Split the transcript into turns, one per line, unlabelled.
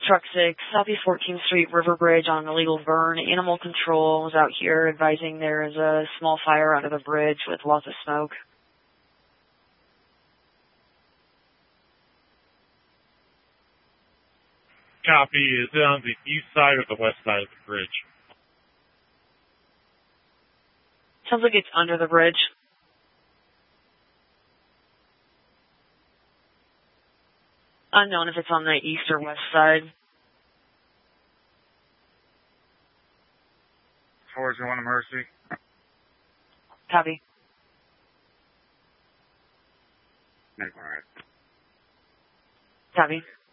Truck 6, Southeast 14th Street, River Bridge on illegal burn. Animal control is out here advising there is a small fire under the bridge with lots of smoke.
Copy. Is it on the east side or the west side of the bridge?
Sounds like it's under the bridge. Unknown if it's on the east or west side.
401 Mercy.
Copy.
Make one right.
Copy.